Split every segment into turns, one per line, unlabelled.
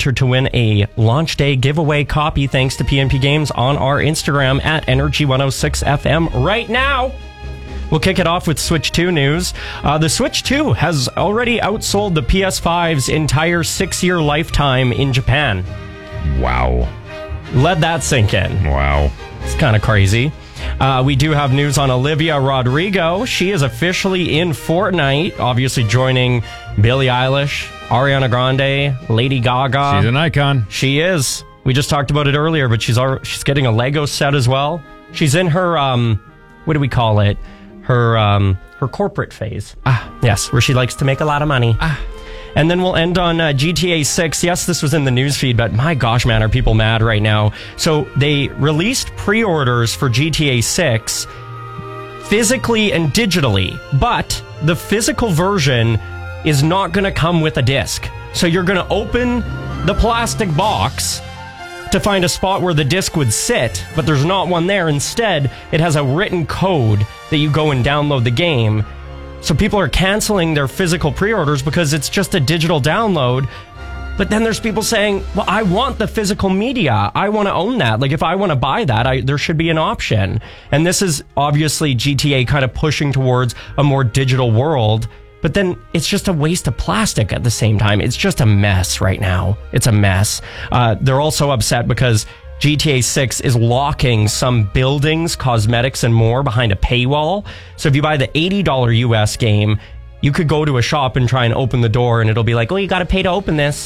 enter to win a launch day giveaway copy thanks to PNP Games on our Instagram at Energy 106 FM right now. We'll kick it off with Switch 2 news. The Switch 2 has already outsold the PS5's entire 6-year lifetime in Japan.
Wow.
Let that sink in.
Wow.
It's kind of crazy. We do have news on Olivia Rodrigo. She is officially in Fortnite, obviously joining Billie Eilish, Ariana Grande, Lady Gaga.
She's an icon.
She is. We just talked about it earlier, but she's getting a Lego set as well. She's in her, what do we call it? Her corporate phase. Yes, where she likes to make a lot of money. And then we'll end on GTA 6. Yes, this was in the newsfeed, but my gosh, man, are people mad right now. So they released pre-orders for GTA 6 physically and digitally, but the physical version is not going to come with a disc. So you're going to open the plastic box to find a spot where the disc would sit, but there's not one there. Instead, it has a written code that you go and download the game. So people are canceling their physical pre-orders because it's just a digital download. But then there's people saying, well, I want the physical media. I want to own that. Like, if I want to buy that, there should be an option. And this is obviously GTA kind of pushing towards a more digital world. But then it's just a waste of plastic at the same time. It's just a mess right now. It's a mess. They're also upset because GTA 6 is locking some buildings, cosmetics, and more behind a paywall. So if you buy the $80 US game, you could go to a shop and try and open the door, and it'll be like, oh, you got to pay to open this.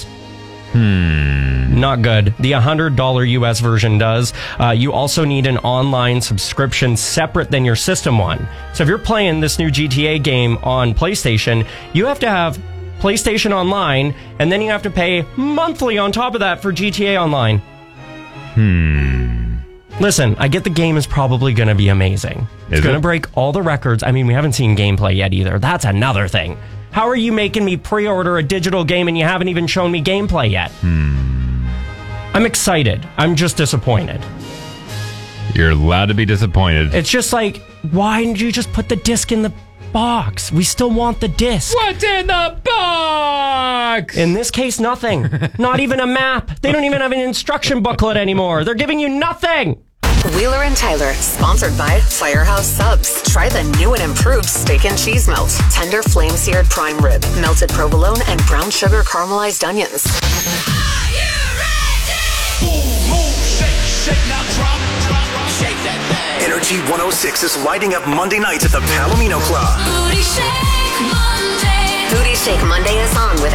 Not good. The $100 US version does. You also need an online subscription separate than your system one. So if you're playing this new GTA game on PlayStation, you have to have PlayStation Online, and then you have to pay monthly on top of that for GTA Online. Listen, I get the game is probably going to be amazing. It's going to break all the records. I mean, we haven't seen gameplay yet either. That's another thing. How are you making me pre-order a digital game and you haven't even shown me gameplay yet? I'm excited. I'm just disappointed.
You're allowed to be disappointed.
It's just like, why didn't you just put the disc in the box? We still want the disc.
What's in the box?
In this case, nothing. Not even a map. They don't even have an instruction booklet anymore. They're giving you nothing.
Wheeler and Tyler, sponsored by Firehouse Subs. Try the new and improved steak and cheese melt. Tender flame-seared prime rib, melted provolone, and brown sugar caramelized onions.
Are you ready? Move, shake, now drop, shake that thing.
Energy 106 is lighting up Monday nights at the Palomino Club.
Booty shake Monday.
Booty Shake Monday is on with